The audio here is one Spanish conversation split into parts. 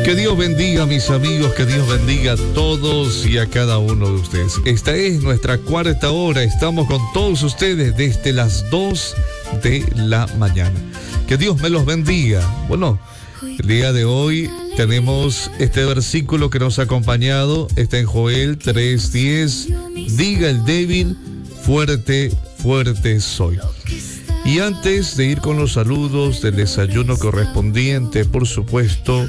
Que Dios bendiga a mis amigos, que Dios bendiga a todos y a cada uno de ustedes. Esta es nuestra cuarta hora, estamos con todos ustedes desde las 2 de la mañana. Que Dios me los bendiga. Bueno, el día de hoy tenemos este versículo que nos ha acompañado, está en Joel 3:10. Diga el débil, fuerte, fuerte soy. Y antes de ir con los saludos del desayuno correspondiente, por supuesto,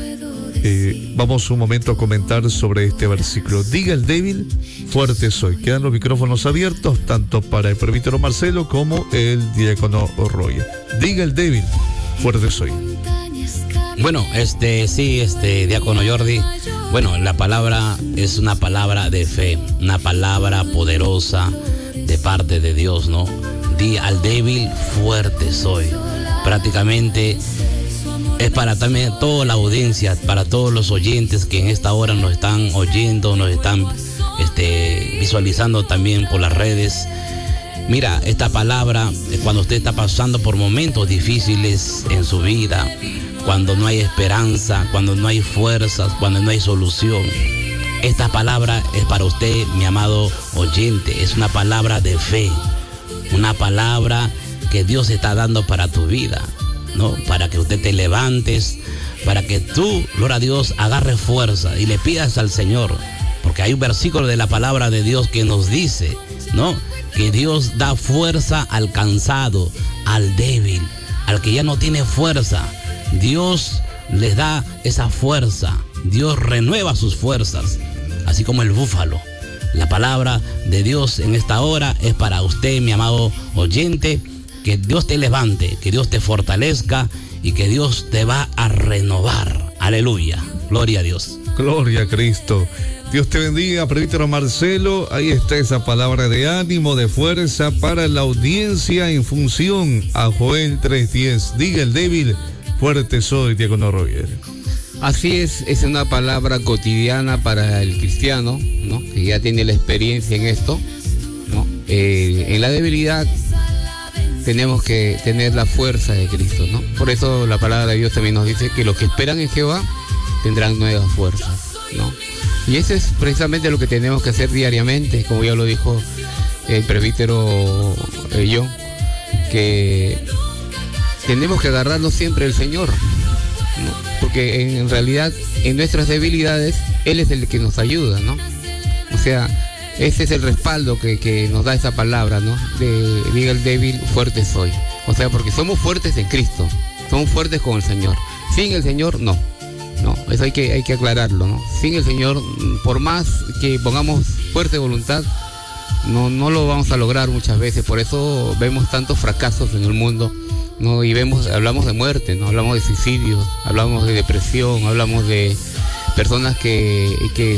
vamos un momento a comentar sobre este versículo. Diga el débil, fuerte soy. Quedan los micrófonos abiertos tanto para el presbítero Marcelo como el diácono Roger. Diga el débil, fuerte soy. Bueno, diácono Jordi, bueno, la palabra es una palabra de fe, una palabra poderosa de parte de Dios, ¿no? Di al débil, fuerte soy. Prácticamente es para también toda la audiencia, para todos los oyentes que en esta hora nos están oyendo, nos están visualizando también por las redes. Mira, esta palabra, cuando usted está pasando por momentos difíciles en su vida, cuando no hay esperanza, cuando no hay fuerzas, cuando no hay solución, esta palabra es para usted, mi amado oyente. Es una palabra de fe, una palabra que Dios está dando para tu vida, ¿no? Para que usted te levantes, para que tú, gloria a Dios, agarres fuerza y le pidas al Señor, porque hay un versículo de la palabra de Dios que nos dice, ¿no? Que Dios da fuerza al cansado, al débil, al que ya no tiene fuerza. Dios les da esa fuerza, Dios renueva sus fuerzas, así como el búfalo. La palabra de Dios en esta hora es para usted, mi amado oyente. Que Dios te levante, que Dios te fortalezca y que Dios te va a renovar. Aleluya, gloria a Dios. Gloria a Cristo. Dios te bendiga, presbítero Marcelo. Ahí está esa palabra de ánimo, de fuerza para la audiencia en función a Joel 3:10. Diga el débil, fuerte soy, diácono Roger. Así es una palabra cotidiana para el cristiano, ¿no? Que ya tiene la experiencia en esto, ¿no? En la debilidad tenemos que tener la fuerza de Cristo, ¿no? Por eso la palabra de Dios también nos dice que los que esperan en Jehová tendrán nuevas fuerzas, ¿no? Y eso es precisamente lo que tenemos que hacer diariamente, como ya lo dijo el presbítero John, que tenemos que agarrarnos siempre del Señor, ¿no? Porque en realidad en nuestras debilidades Él es el que nos ayuda, ¿no? O sea, ese es el respaldo que nos da esa palabra, ¿no? De diga el débil, fuerte soy. O sea, porque somos fuertes en Cristo, somos fuertes con el Señor. Sin el Señor, no. No, eso hay que aclararlo, ¿no? Sin el Señor, por más que pongamos fuerte voluntad, no lo vamos a lograr muchas veces. Por eso vemos tantos fracasos en el mundo, ¿no? Y hablamos de muerte, ¿no? Hablamos de suicidios, hablamos de depresión, hablamos de personas que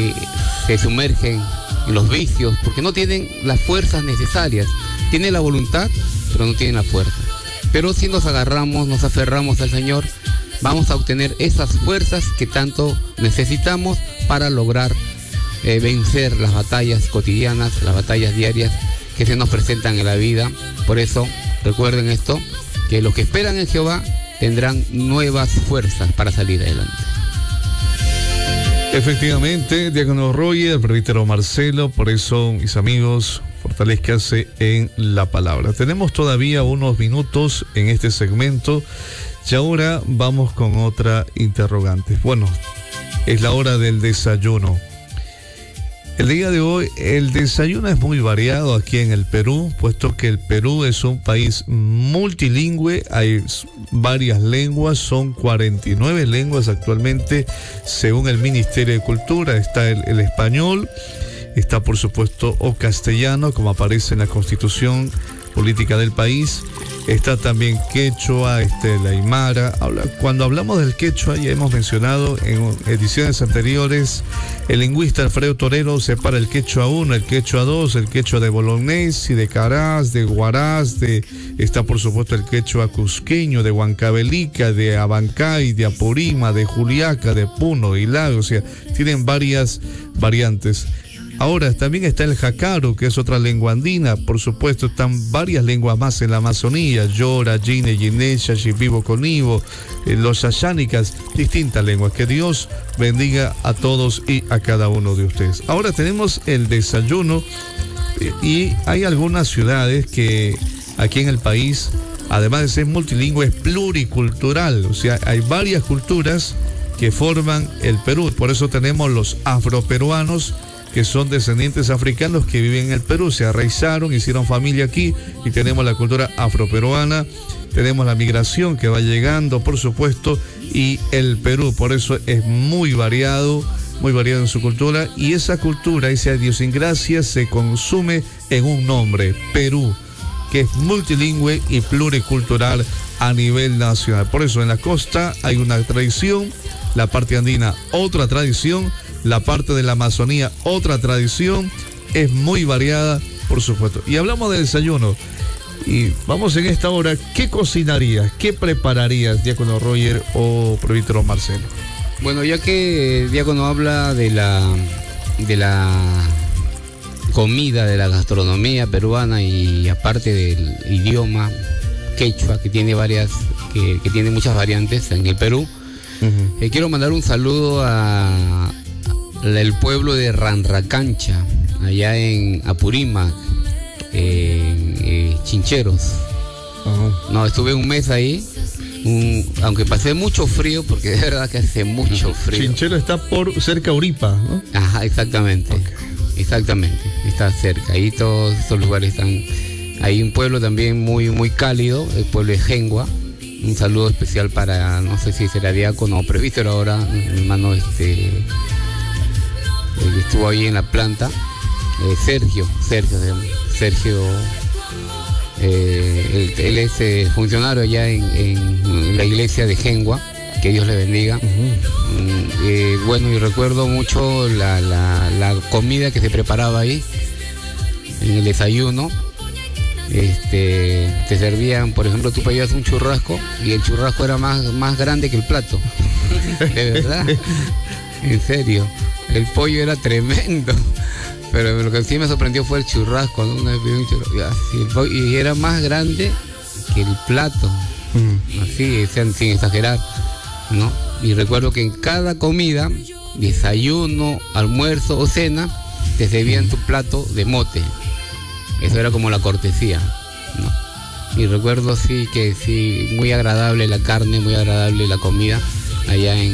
se sumergen en los vicios porque no tienen las fuerzas necesarias. Tienen la voluntad, pero no tienen la fuerza. Pero si nos agarramos, nos aferramos al Señor, vamos a obtener esas fuerzas que tanto necesitamos para lograr vencer las batallas cotidianas, las batallas diarias que se nos presentan en la vida. Por eso, recuerden esto, que los que esperan en Jehová tendrán nuevas fuerzas para salir adelante. Efectivamente, diácono Roger, el presbítero Marcelo, por eso, mis amigos, fortalezcanse en la palabra. Tenemos todavía unos minutos en este segmento y ahora vamos con otra interrogante. Bueno, es la hora del desayuno. El día de hoy el desayuno es muy variado aquí en el Perú, puesto que el Perú es un país multilingüe, hay varias lenguas, son 49 lenguas actualmente según el Ministerio de Cultura. Está el español, está por supuesto o castellano, como aparece en la Constitución Política del país. Está también quechua, la aymara. Cuando hablamos del quechua, ya hemos mencionado en ediciones anteriores, el lingüista Alfredo Torero separa el quechua 1, el quechua 2, el quechua de Bolognesi, de Caraz, de Huaraz, está por supuesto el quechua cusqueño, de Huancavelica, de Abancay, de Apurima, de Juliaca, de Puno, y Lago. O sea, tienen varias variantes. Ahora, también está el jacaro, que es otra lengua andina. Por supuesto, están varias lenguas más en la Amazonía: Yora, Yine, Yinesha, Shipibo, Conibo, los Yayánicas, distintas lenguas. Que Dios bendiga a todos y a cada uno de ustedes. Ahora tenemos el desayuno, y hay algunas ciudades que aquí en el país, además de ser multilingüe, es pluricultural. O sea, hay varias culturas que forman el Perú. Por eso tenemos los afroperuanos, que son descendientes africanos que viven en el Perú, se arraizaron, hicieron familia aquí, y tenemos la cultura afroperuana. Tenemos la migración que va llegando, por supuesto, y el Perú, por eso es muy variado en su cultura, y esa cultura, esa idiosincrasia se consume en un nombre: Perú, que es multilingüe y pluricultural a nivel nacional. Por eso en la costa hay una tradición, la parte andina otra tradición, la parte de la Amazonía otra tradición, es muy variada, por supuesto. Y hablamos de desayuno, y vamos en esta hora. ¿Qué cocinarías? ¿Qué prepararías, diácono Roger o presbítero Marcelo? Bueno, ya que el diácono habla de la comida, de la gastronomía peruana, y aparte del idioma quechua, que tiene que tiene muchas variantes en el Perú, quiero mandar un saludo al pueblo de Ranracancha, allá en Apurímac, en Chincheros. No, estuve un mes ahí, aunque pasé mucho frío, porque de verdad que hace mucho frío. Chinchero está por cerca de Uripa, ¿no? Ajá, exactamente. Okay. Exactamente, está cerca. Ahí todos estos lugares están. Hay un pueblo también muy cálido, el pueblo de Jengua. Un saludo especial para, no sé si será diácono o presbítero ahora, mi hermano el que estuvo ahí en la planta, Sergio, él es funcionario allá en la iglesia de Jengua, que Dios le bendiga. Bueno, y recuerdo mucho la comida que se preparaba ahí en el desayuno. Te servían, por ejemplo, tú pedías un churrasco y el churrasco era más grande que el plato. De verdad, en serio, el pollo era tremendo. Pero lo que sí me sorprendió fue el churrasco, ¿no? Una vez pedí un churrasco, y era más grande que el plato. Así, sin exagerar, ¿no? Y recuerdo que en cada comida, desayuno, almuerzo o cena, te servían tu plato de mote. Eso era como la cortesía, ¿no? Y recuerdo que muy agradable la carne, muy agradable la comida allá en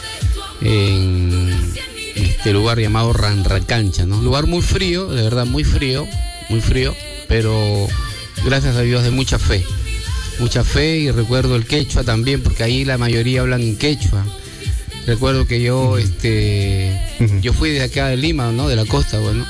este lugar llamado Ranracancha, ¿no? Lugar muy frío, de verdad, muy frío, pero gracias a Dios de mucha fe. Y recuerdo el quechua también, porque ahí la mayoría hablan en quechua. Recuerdo que yo fui de acá de Lima, ¿no? De la costa, bueno,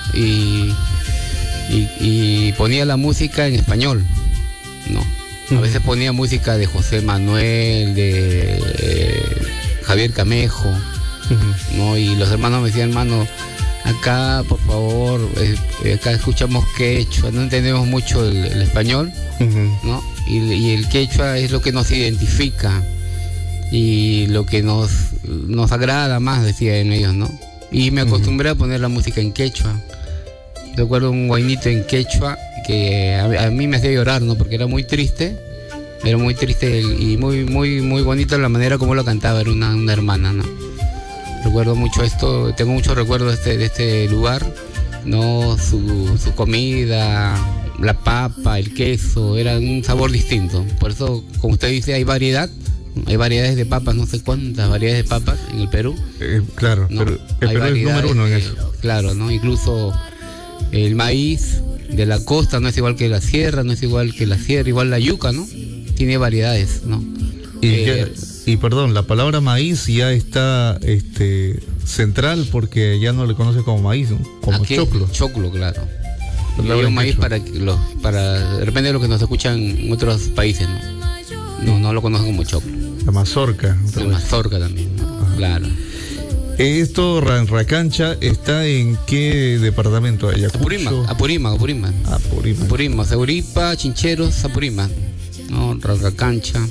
y ponía la música en español, ¿no? A veces ponía música de José Manuel, de Javier Camejo, ¿no? Y los hermanos me decían: hermano, acá por favor, acá escuchamos quechua, no entendemos mucho el español, ¿no? Y el quechua es lo que nos identifica y lo que nos agrada más, decían ellos, ¿no? Y me acostumbré a poner la música en quechua. Recuerdo un guainito en quechua que a mí me hacía llorar, ¿no? Porque era muy triste y muy bonita la manera como lo cantaba. Era una hermana, ¿no? Recuerdo mucho esto, tengo muchos recuerdos de este lugar, ¿no? Su comida, la papa, el queso, era un sabor distinto. Por eso, como usted dice, hay variedades de papas, no sé cuántas variedades de papas en el Perú. Claro, ¿no? Pero el Perú es número uno en eso. Claro, ¿no? Incluso el maíz de la costa no es igual que la sierra, igual la yuca, ¿no? Tiene variedades, ¿no? Y perdón, la palabra maíz ya está central, porque ya no le conoce como maíz, ¿no? Como choclo. Choclo, claro. Yo maíz para de repente lo que nos escuchan en otros países, ¿no? No lo conocen como choclo. La mazorca. La mazorca también, ¿no? Claro. Esto, Ranracancha, ¿está en qué departamento? Apurímac. Apurímac, Uripa, Chincheros, Apurímac, ¿no? Ranracancha,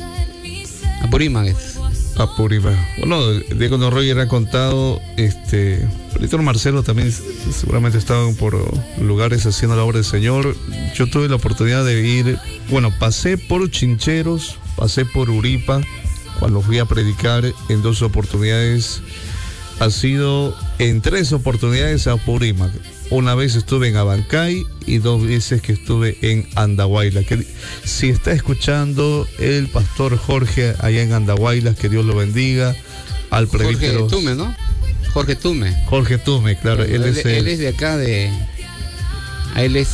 Apurímac es. Apurímac. Bueno, Diácono Roger ha contado, Presbítero Marcelo también seguramente estaban por lugares haciendo la obra del Señor. Yo tuve la oportunidad de ir, bueno, pasé por Chincheros, pasé por Uripa, cuando fui a predicar en 2 oportunidades. Ha sido en 3 oportunidades a Purímac. Una vez estuve en Abancay y 2 veces que estuve en Andahuaylas. Que si está escuchando el pastor Jorge allá en Andahuaylas, que Dios lo bendiga. Al presbítero Jorge Tume, ¿no? Jorge Tume. Jorge Tume, claro. Él es de acá, de... Él es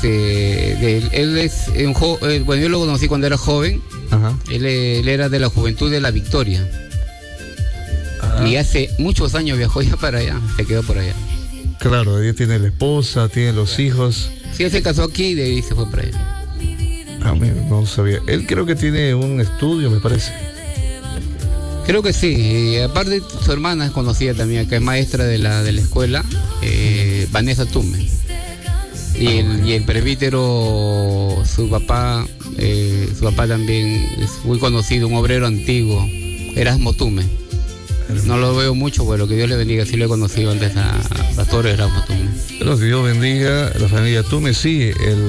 un joven. Bueno, yo lo conocí cuando era joven. Ajá. Él era de la Juventud de la Victoria. Ajá. Y hace muchos años viajó ya para allá, se quedó por allá. Claro, ella tiene la esposa, tiene los hijos. Sí, él se casó aquí y de ahí se fue para allá. Ah, mira, no sabía. Él creo que tiene un estudio, me parece. Creo que sí. Y aparte, su hermana es conocida también, que es maestra de la escuela, Vanessa Tume. Y el presbítero, su papá también es muy conocido, un obrero antiguo, Erasmo Tume. No lo veo mucho, pero que Dios le bendiga. Sí lo he conocido antes a pastor Erasmo Tume. Pero que Dios bendiga a la familia Tume. Sí,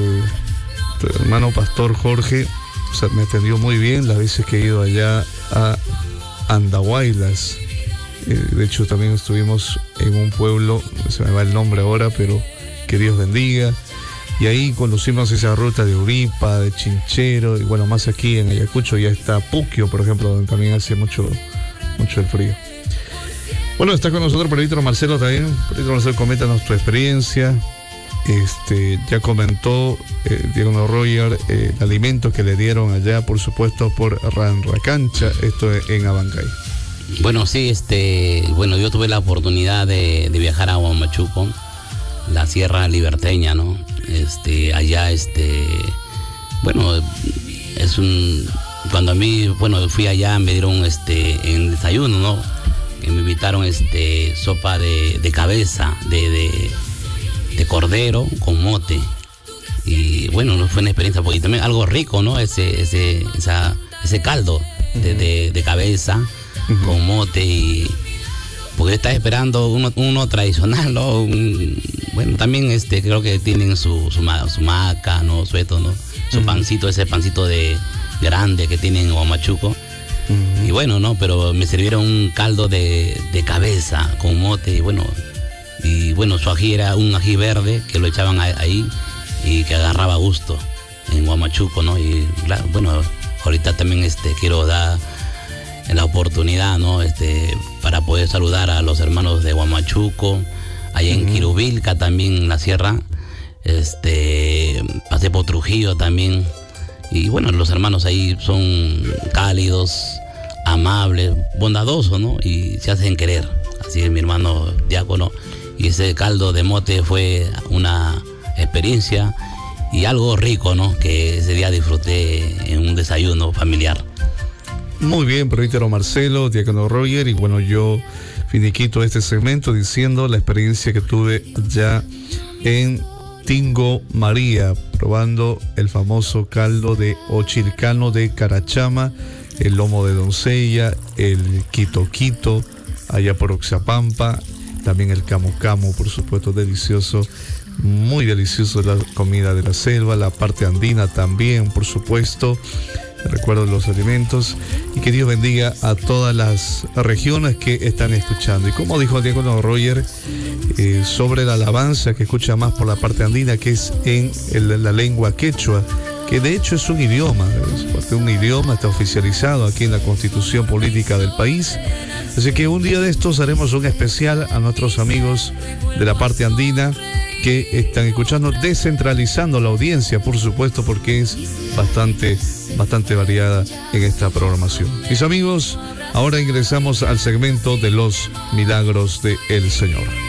tu hermano pastor Jorge, o sea, me atendió muy bien las veces que he ido allá a Andahuaylas. De hecho, también estuvimos en un pueblo, se me va el nombre ahora, pero que Dios bendiga. Y ahí conocimos esa ruta de Uripa, de Chinchero, y bueno, más aquí en Ayacucho ya está Puquio, por ejemplo, donde también hace mucho el frío. Bueno, está con nosotros el presbítero Marcelo también. Presbítero Marcelo, coméntanos tu experiencia. Ya comentó Diego Roger el alimento que le dieron allá, por supuesto, por Ranracancha, esto en Abancay. Bueno, sí, bueno, yo tuve la oportunidad de viajar a Huamachuco, la Sierra Liberteña, ¿no? Allá, bueno, cuando a mí, bueno, fui allá, me dieron en desayuno, ¿no? Que me invitaron sopa de cabeza, de cordero con mote. Y bueno, no fue una experiencia, porque también algo rico, ¿no? Ese caldo de cabeza con mote, y porque yo estaba esperando uno tradicional, ¿no? Bueno, también creo que tienen su maca, ¿no? Sueto, ¿no? Su pancito, ese pancito de grande que tienen en Huamachuco. Y bueno, ¿no? Pero me sirvieron un caldo de cabeza con mote, y bueno, su ají era un ají verde que lo echaban ahí y que agarraba gusto en Huamachuco, ¿no? Y claro, bueno, ahorita también quiero dar la oportunidad, ¿no? Para poder saludar a los hermanos de Huamachuco, allá en Quirubilca también, en la sierra. Pasé por Trujillo también. Y bueno, los hermanos ahí son cálidos, amables, bondadosos, ¿no? Y se hacen querer. Así es, mi hermano diácono. Y ese caldo de mote fue una experiencia y algo rico, ¿no? Que ese día disfruté en un desayuno familiar. Muy bien, presbítero Marcelo, diácono Roger, y bueno, yo finiquito este segmento diciendo la experiencia que tuve ya en Tingo María, probando el famoso caldo de Ochilcano de Carachama, el lomo de doncella, el quito quito, allá por Oxapampa, también el camu camu, por supuesto, delicioso, muy delicioso la comida de la selva, la parte andina también, por supuesto. Recuerdo los alimentos, y que Dios bendiga a todas las regiones que están escuchando. Y como dijo el diácono Roger, sobre la alabanza que escucha más por la parte andina, que es en la lengua quechua, que de hecho es un idioma, está oficializado aquí en la Constitución Política del país. Así que un día de estos haremos un especial a nuestros amigos de la parte andina que están escuchando, descentralizando la audiencia, por supuesto, porque es bastante variada en esta programación. Mis amigos, ahora ingresamos al segmento de los milagros del Señor.